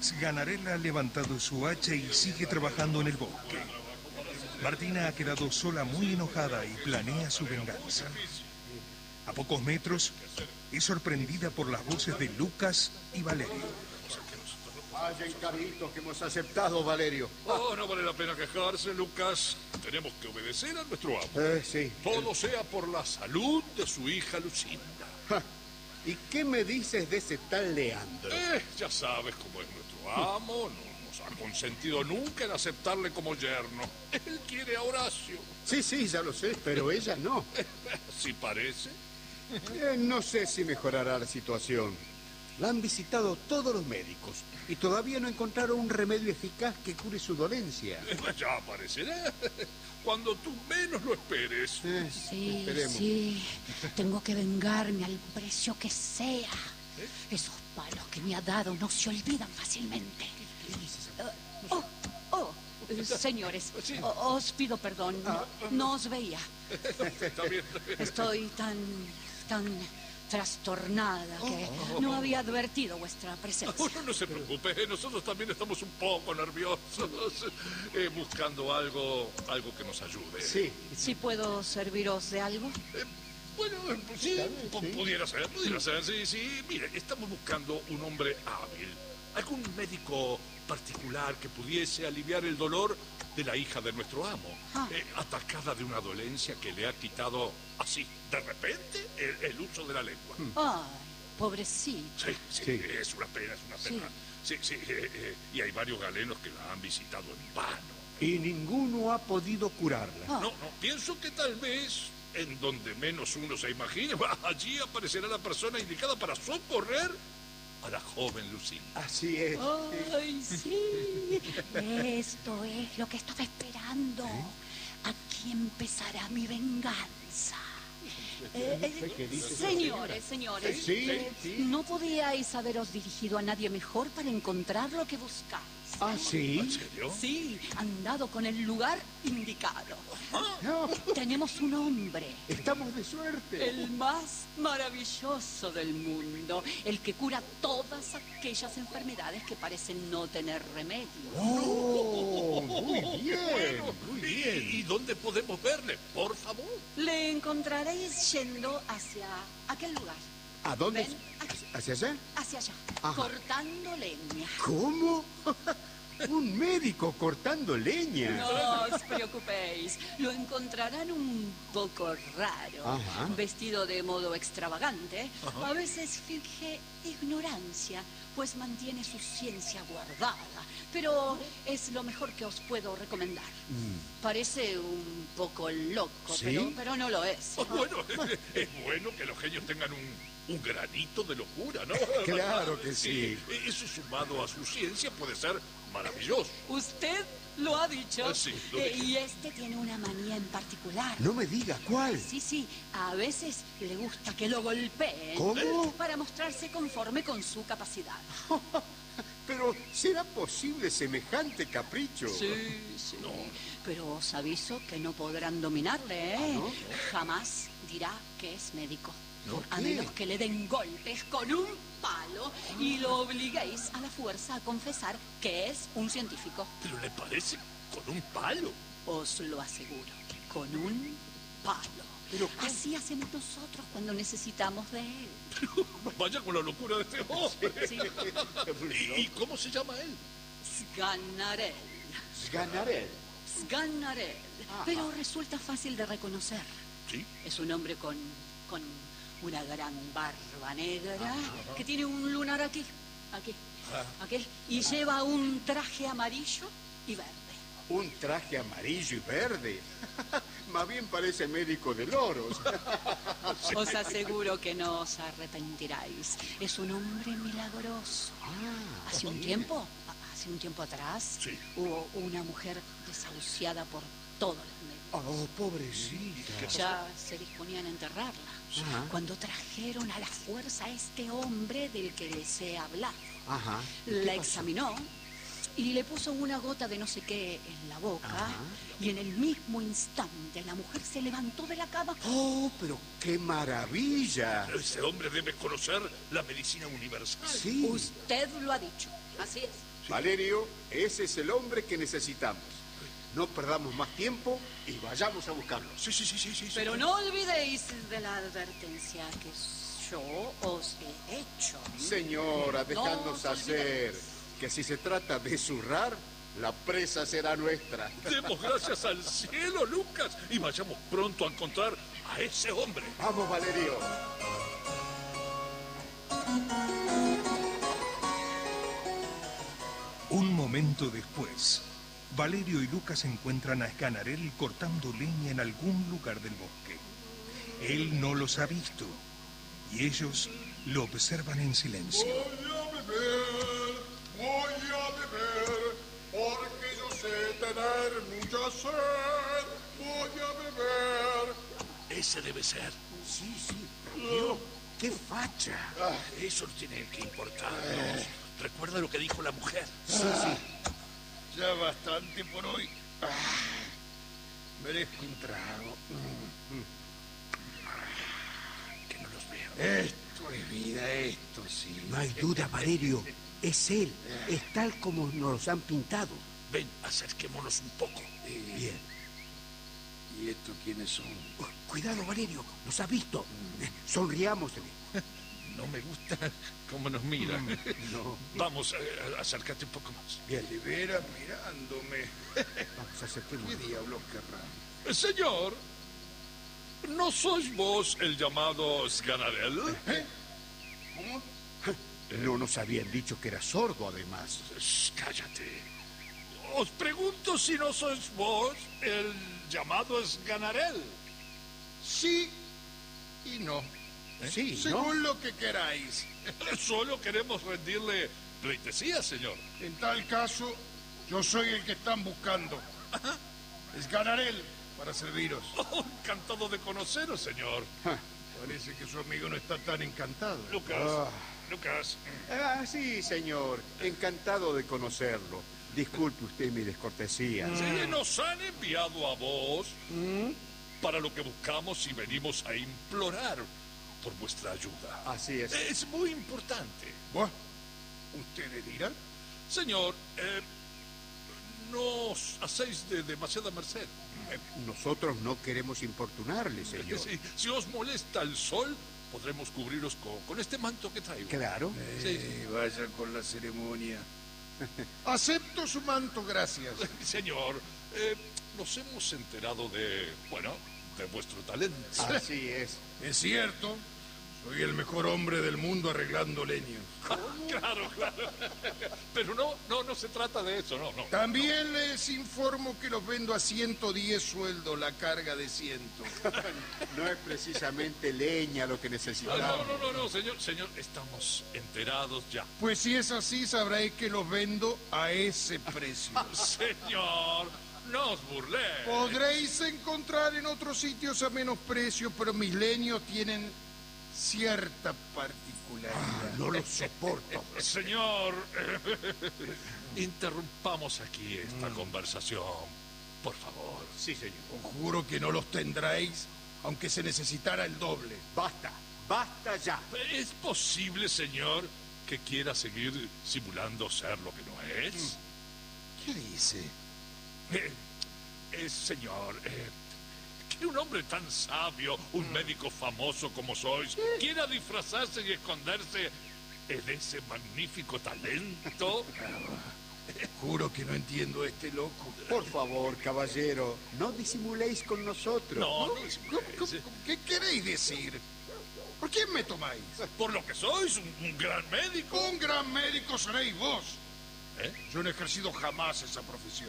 Sganarelle ha levantado su hacha y sigue trabajando en el bosque. Martina ha quedado sola, muy enojada, y planea su venganza. A pocos metros, es sorprendida por las voces de Lucas y Valerio. Vaya encarguito que hemos aceptado, Valerio. Oh, no vale la pena quejarse, Lucas. Tenemos que obedecer a nuestro amo. Sí. Todo sea por la salud de su hija Lucinda. Ja. ¿Y qué me dices de ese tal Leandro? Ya sabes cómo es nuestro amo. No nos ha consentido nunca en aceptarle como yerno. Él quiere a Horacio. Sí, ya lo sé, pero ella no. ¿Sí parece? No sé si mejorará la situación. La han visitado todos los médicos y todavía no encontraron un remedio eficaz que cure su dolencia. Ya aparecerá. Cuando tú menos lo esperes. Sí, esperemos. sí. Tengo que vengarme al precio que sea. Esos palos que me ha dado no se olvidan fácilmente. Señores, Sí. os pido perdón. No os veía. Está bien. Estoy tan trastornada que no había advertido vuestra presencia. No se preocupe, nosotros también estamos un poco nerviosos, buscando algo que nos ayude. Sí. ¿Sí puedo serviros de algo? Bueno, sí, pudiera ser, sí. Mire, estamos buscando un hombre hábil, algún médico particular que pudiese aliviar el dolor de la hija de nuestro amo, atacada de una dolencia que le ha quitado así, de repente, el uso de la lengua. Ay, pobrecito. Sí, es una pena. Sí, y hay varios galenos que la han visitado en vano. Y ninguno ha podido curarla. No, pienso que tal vez, en donde menos uno se imagine, allí aparecerá la persona indicada para socorrer a la joven Lucinda. Así es. Ay, sí. Esto es lo que estaba esperando. Aquí empezará mi venganza. Señores, Sí. ¿no podíais haberos dirigido a nadie mejor para encontrar lo que buscáis? ¿Ah, sí? ¿En serio? Sí, han dado con el lugar indicado. No, Tenemos un hombre, estamos de suerte. el más maravilloso del mundo, el que cura todas aquellas enfermedades que parecen no tener remedio. Oh, muy bien. ¿Y dónde podemos verle, por favor? Le encontraréis yendo hacia aquel lugar. ¿A dónde? Ven aquí, ¿Hacia allá? hacia allá, Ajá. cortando leña. ¿Cómo? Un médico cortando leña. No os preocupéis, lo encontrarán un poco raro, Ajá. vestido de modo extravagante. A veces finge ignorancia, pues mantiene su ciencia guardada, pero es lo mejor que os puedo recomendar. Parece un poco loco, ¿Sí? pero no lo es. Bueno, es bueno que los genios tengan un granito de locura, ¿no? Claro que sí. Eso sumado a su ciencia puede ser maravilloso. Usted lo ha dicho. Sí, lo dije. Y este tiene una manía en particular. No me diga cuál. Sí, a veces le gusta que lo golpeen. ¿Cómo? Para mostrarse conforme con su capacidad. Pero ¿será posible semejante capricho? Sí. Pero os aviso que no podrán dominarle, ¿eh? ¿no? Jamás dirá que es médico. ¿Por A qué? menos que le den golpes con un palo y lo obliguéis a la fuerza a confesar que es un científico. ¿Pero le parece con un palo? Os lo aseguro, con un palo. Pero así hacemos nosotros cuando necesitamos de él. Vaya con la locura de este hombre. Sí. ¿Y cómo se llama él? Sganarelle. Ganaré. Sganarelle. Pero resulta fácil de reconocer. Sí. Es un hombre con una gran barba negra que tiene un lunar aquí, y lleva un traje amarillo y verde. Un traje amarillo y verde. Más bien parece médico de loros. Os aseguro que no os arrepentiráis. Es un hombre milagroso. Hace un tiempo atrás, Sí. hubo una mujer desahuciada por todos los médicos. Oh, pobrecita. Ya se disponían a enterrarla. Ajá. Cuando trajeron a la fuerza a este hombre del que les he hablado. Ajá. La examinó y le puso una gota de no sé qué en la boca. Ajá. Y en el mismo instante la mujer se levantó de la cama. ¡Oh, pero qué maravilla! Ese hombre debe conocer la medicina universal. Sí. Usted lo ha dicho. Así es. Valerio, ese es el hombre que necesitamos. No perdamos más tiempo y vayamos a buscarlo. Sí. Pero no olvidéis de la advertencia que yo os he hecho. Señora, dejadnos No os hacer, olvidéis. que si se trata de zurrar, la presa será nuestra. Demos gracias al cielo, Lucas, y vayamos pronto a encontrar a ese hombre. Vamos, Valerio. Un momento después, Valerio y Lucas encuentran a Sganarelle cortando leña en algún lugar del bosque. Él no los ha visto y ellos lo observan en silencio. Voy a beber, porque yo sé tener mucha sed. Voy a beber. Ese debe ser. Sí. Dios, qué facha. Eso no tiene que importarnos. Recuerda lo que dijo la mujer. Ya bastante por hoy. Merezco un trago. Que no los veo. Esto es vida, esto sí. No hay duda, Valerio. Es él. Es tal como nos los han pintado. Ven, acerquémonos un poco. Bien. ¿Y estos quiénes son? Oh, cuidado, Valerio. Nos ha visto. Sonriámosle. No me gusta cómo nos mira. No. Vamos, acércate un poco más. Bien. De veras mirándome. Vamos a acerquemos. ¿Qué diablos querrán? Señor, ¿no sois vos el llamado Sganarelle? ¿Cómo? No nos habían dicho que era sordo, además. Shh, cállate. Os pregunto si no sois vos el llamado Sganarelle. Sí y no. Sí, ¿no? Según lo que queráis. Solo queremos rendirle pleitesía, señor. En tal caso, yo soy el que están buscando. Es Sganarelle para serviros. Oh, encantado de conoceros, señor. Parece que su amigo no está tan encantado. Lucas. Sí, señor. Encantado de conocerlo. Disculpe usted mi descortesía. Sí, nos han enviado a vos para lo que buscamos y venimos a implorar por vuestra ayuda. Así es. Es muy importante. Buah, ¿ustedes dirán? Señor, no os hacéis de demasiada merced. Nosotros no queremos importunarle, señor. Si os molesta el sol, podremos cubriros con este manto que traigo. Claro. Sí. Vaya con la ceremonia. Acepto su manto, gracias. Señor, nos hemos enterado de vuestro talento. Así es. Es cierto, soy el mejor hombre del mundo arreglando leña. Claro. Pero no se trata de eso, no. También les informo que los vendo a 110 sueldos la carga de 100. No es precisamente leña lo que necesitamos. No, señor, estamos enterados ya. Pues si es así, sabréis que los vendo a ese precio. Señor, no os burléis. Podréis encontrar en otros sitios a menos precio, pero mis leños tienen cierta particularidad. No lo soporto. Señor, interrumpamos aquí esta conversación, por favor. Sí, señor. Os juro que no los tendréis, aunque se necesitara el doble. Basta ya. ¿Es posible, señor, que quiera seguir simulando ser lo que no es? ¿Qué dice? Señor, que un hombre tan sabio, un médico famoso como sois, quiera disfrazarse y esconderse en ese magnífico talento. Juro que no entiendo a este loco. Por favor, caballero, no disimuléis con nosotros. No, ¿Qué queréis decir? ¿Por quién me tomáis? por lo que sois, un gran médico. Un gran médico seréis vos. ¿Eh? Yo no he ejercido jamás esa profesión.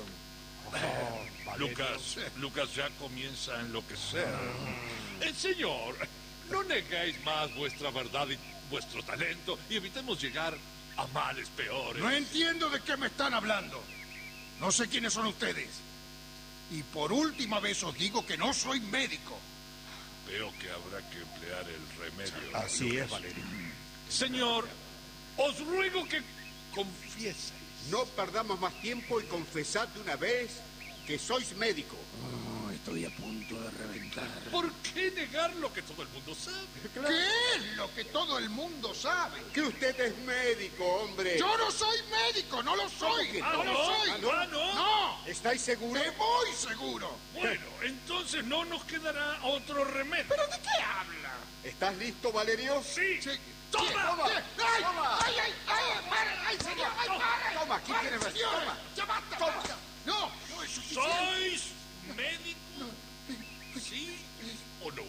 Lucas ya comienza a enloquecer. Señor, no neguéis más vuestra verdad y vuestro talento y evitemos llegar a males peores. No entiendo de qué me están hablando. No sé quiénes son ustedes. Y por última vez os digo que no soy médico. Veo que habrá que emplear el remedio. Así es, Valerio. Señor, os ruego que confieséis. No perdamos más tiempo y confesad de una vez que sois médico. Oh, estoy a punto de reventar. ¿Por qué negar lo que todo el mundo sabe? ¿Qué es lo que todo el mundo sabe? Que usted es médico, hombre. Yo no soy médico, no lo soy. que No no? lo soy. ¿No? No, ¿Estáis seguros? de muy seguro. Bueno, entonces no nos quedará otro remedio. ¿Pero de qué habla? ¿Estás listo, Valerio? Sí. Sí. ¡Toma! ¡Ay! Toma. ¡Ay, ay, ay! ¡Pare! ¡Ay, señor! ¡Ay, pare! Toma, ¿quién ¡Pare, tiene razón? señor! Toma. ¡Ya basta! Toma. basta! No, no es suficiente. ¿Sois médico? ¿Sí o no?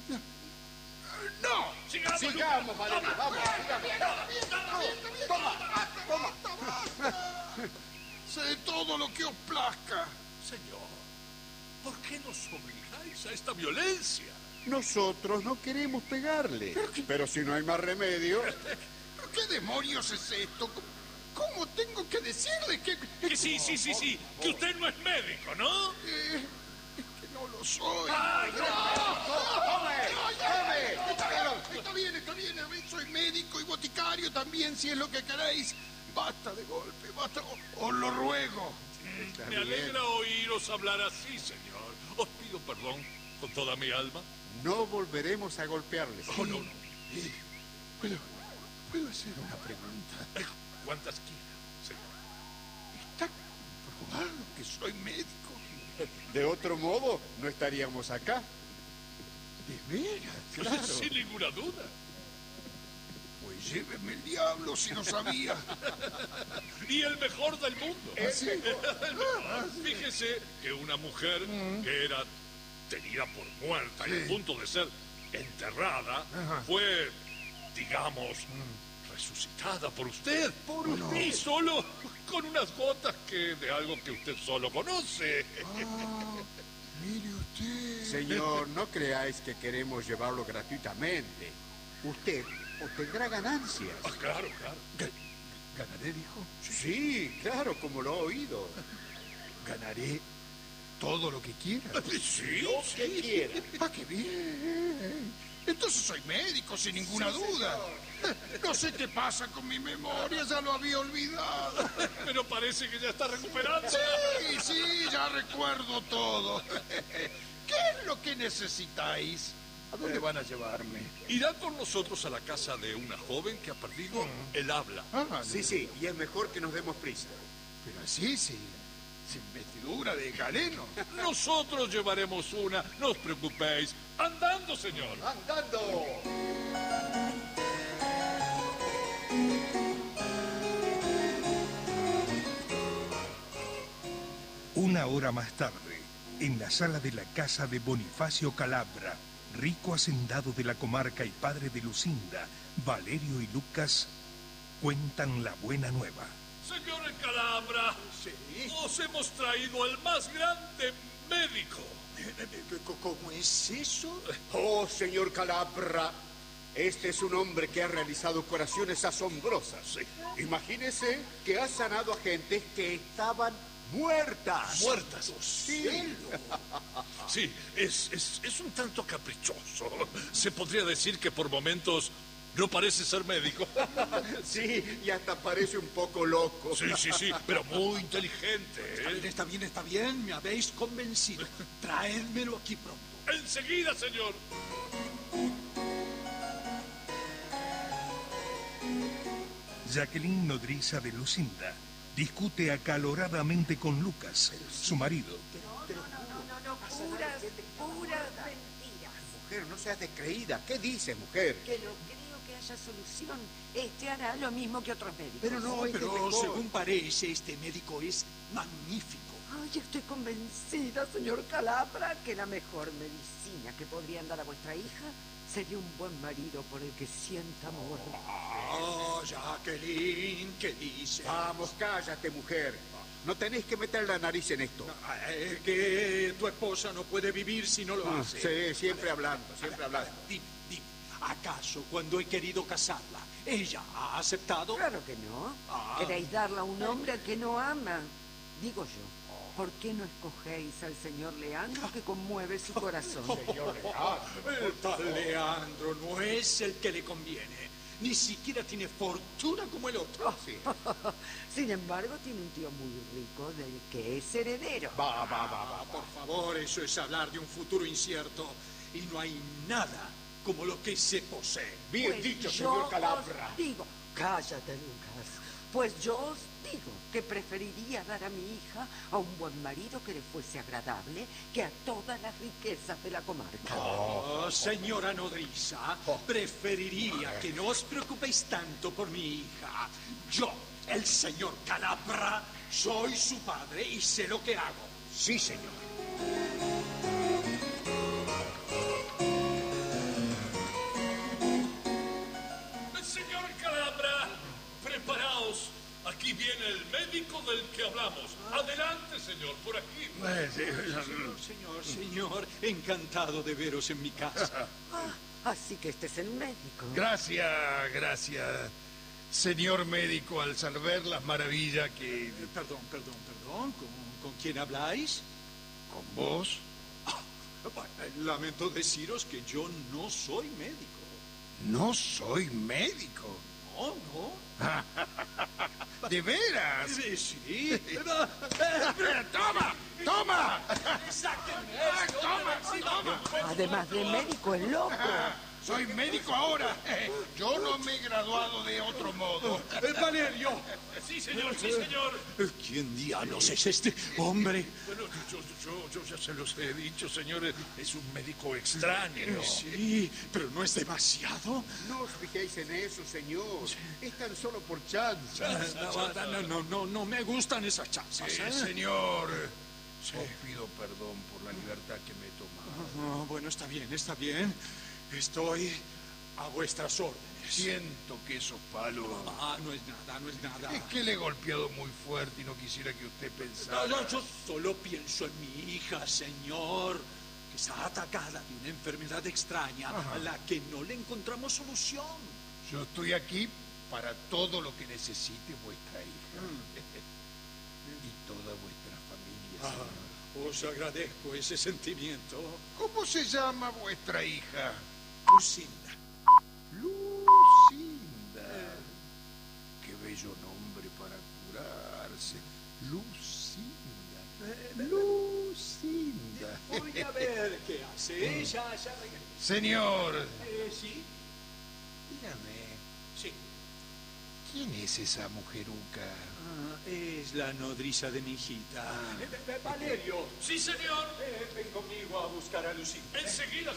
¡No! Sigamos, Sigamos, Valerio, vamos. Toma. Sé todo lo que os plazca. Señor, ¿por qué nos obligáis a esta violencia? Nosotros no queremos pegarle. Pero si no hay más remedio... ¿Pero qué demonios es esto? ¿Cómo tengo que decirle que Que sí, que usted no es médico, ¿no? que no lo soy? ¡Ay, Está bien, a ver, soy médico y boticario también, si es lo que queréis. Basta de golpe, basta, os lo ruego. Me alegra oíros hablar así, señor. Os pido perdón con toda mi alma. No volveremos a golpearles. Oh, no. ¿Puedo hacer una pregunta? ¿Cuántas quiera, señor? ¿Está comprobado que soy médico? De otro modo, no estaríamos acá. ¿De veras? Claro. Sin ninguna duda. Pues lléveme el diablo si no sabía. Y el mejor del mundo. ¿Sí? Fíjese que una mujer que era tenida por muerta y a punto de ser enterrada fue, digamos, resucitada por usted. Y solo con unas gotas de algo que usted solo conoce. Mire usted. Señor, no creáis que queremos llevarlo gratuitamente. Usted obtendrá ganancias. Ah, claro. ¿Ganaré, dijo? Sí, claro, como lo he oído. Ganaré todo lo que quiera. Sí, Lo que quiera. ¡Ah, qué bien! Entonces soy médico, sin ninguna duda. No sé qué pasa con mi memoria, ya lo había olvidado. pero parece que ya está recuperando. Sí, ya recuerdo todo. ¿Qué es lo que necesitáis? ¿A dónde van a llevarme? Irá con nosotros a la casa de una joven que ha perdido el habla. Sí, y es mejor que nos demos prisa. Pero así, sin vestidura de galeno. Nosotros llevaremos una, no os preocupéis. Andando, señor. ¡Andando! Una hora más tarde, en la sala de la casa de Bonifacio Calabra, rico hacendado de la comarca y padre de Lucinda, Valerio y Lucas cuentan la buena nueva. Señor Calabra, os hemos traído al más grande médico. ¿Cómo es eso? Oh, señor Calabra, este es un hombre que ha realizado curaciones asombrosas. Imagínese que ha sanado a gentes que estaban muertas. Muertas. Sí. Sí, es un tanto caprichoso. Se podría decir que por momentos no parece ser médico. Sí, y hasta parece un poco loco. Sí, pero muy inteligente. ¿eh? Está bien, me habéis convencido. Traédmelo aquí pronto. Enseguida, señor. Jacqueline, nodriza de Lucinda, discute acaloradamente con Lucas, su marido. No, puras mentiras. Mujer, no seas descreída. ¿Qué dices, mujer? Que no creo que haya solución. Este hará lo mismo que otros médicos. Pero no, este es Pero mejor. según parece, este médico es magnífico. Ay, estoy convencida, señor Calabra, que la mejor medicina que podrían dar a vuestra hija sería un buen marido por el que sienta amor. Oh, Jacqueline, ¿qué dice? Vamos, cállate, mujer. No tenéis que meter la nariz en esto. Que tu esposa no puede vivir si no lo hace. Sí, siempre hablando. Dime, ¿acaso cuando he querido casarla, ella ha aceptado? Claro que no. ¿Queréis darla a un hombre al que no ama? Digo yo, ¿por qué no escogéis al señor Leandro que conmueve su corazón? El tal Leandro no es el que le conviene. Ni siquiera tiene fortuna como el otro. Sin embargo, tiene un tío muy rico del que es heredero. Va, por favor, eso es hablar de un futuro incierto. Y no hay nada como lo que se posee. Bien Pues dicho, yo señor Calabra. os digo, cállate, Lucas. Pues yo os digo que preferiría dar a mi hija a un buen marido que le fuese agradable que a todas las riquezas de la comarca. Oh, señora nodriza, preferiría que no os preocupéis tanto por mi hija. Yo, el señor Calabra, soy su padre y sé lo que hago. Sí, señor. Señor Calabra, preparaos. Aquí viene el médico del que hablamos. Adelante, señor, por aquí. Señor, encantado de veros en mi casa. Así que este es el médico. Gracias. Señor médico, al saber las maravillas que... Perdón. ¿Con quién habláis? ¿Con vos? Lamento deciros que yo no soy médico. No soy médico. No. ¿De veras? Sí. ¡Toma! Además de médico, es loco. Soy médico ahora. Yo no me he graduado de otro modo. Valerio. Sí, señor. ¿Quién diablos es este hombre? Bueno, yo ya se los he dicho, señor. Es un médico extraño. Sí, pero ¿no es demasiado? No os fijéis en eso, señor. Es tan solo por chance. No me gustan esas chanzas. Señor, os pido perdón por la libertad que me he tomado. Bueno, está bien. Estoy a vuestras órdenes. Siento que esos palos... No es nada. Es que le he golpeado muy fuerte y no quisiera que usted pensara... Yo solo pienso en mi hija, señor, que está atacada de una enfermedad extraña a la que no le encontramos solución. Yo estoy aquí para todo lo que necesite vuestra hija. Y toda vuestra familia, señor. Os agradezco ese sentimiento. ¿Cómo se llama vuestra hija? Lucinda. Lucinda. Qué bello nombre para curarse. Lucinda. Voy a ver qué hace. Ya regresé. Señor, ¿Sí? dígame, Sí. ¿quién es esa mujeruca? Es la nodriza de mi hijita. Valerio. Sí, señor. Ven conmigo a buscar a Lucinda. Enseguida,